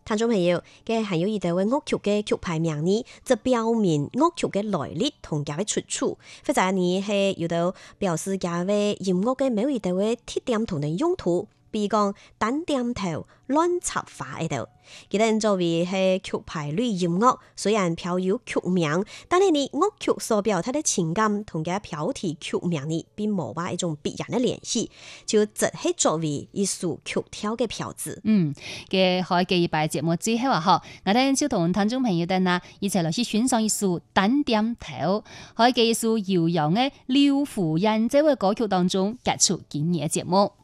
聽眾朋友，嘅還有一條嘅樂曲嘅曲牌名呢，就表明樂曲嘅來歷同佢嘅出處。或者呢係有到表示佢嘅音樂嘅某一條嘅特點同埋用途，比如講單點頭、亂插花嗰度。佢哋作為係曲牌類音樂，雖然標有曲名，但係呢樂曲所表達嘅情感同佢標題曲名呢，並冇話一種必然嘅聯繫，就只係作為一首曲調嘅標誌。 嘅開幾bài節目之後啊，我哋就同聽眾朋友哋一齊來去欣賞一首單點頭，開幾一首悠揚嘅《劉福仁》這位歌曲當中結束今日嘅節目。